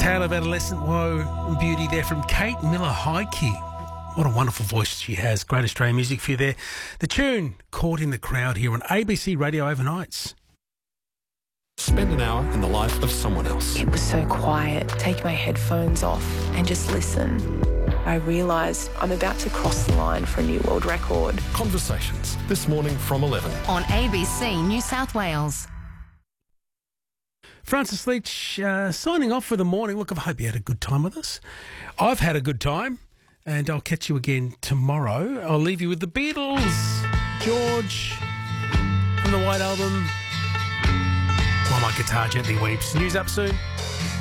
Tale of Adolescent Woe and Beauty there from Kate Miller-Heidke. What a wonderful voice she has. Great Australian music for you there. The tune, Caught in the Crowd, here on ABC Radio Overnights. Spend an hour in the life of someone else. It was so quiet. Take my headphones off and just listen. I realised I'm about to cross the line for a new world record. Conversations, this morning from 11. On ABC New South Wales. Francis Leach signing off for the morning. Look, I hope you had a good time with us. I've had a good time, and I'll catch you again tomorrow. I'll leave you with the Beatles, George, from the White Album, While My Guitar Gently Weeps. News up soon.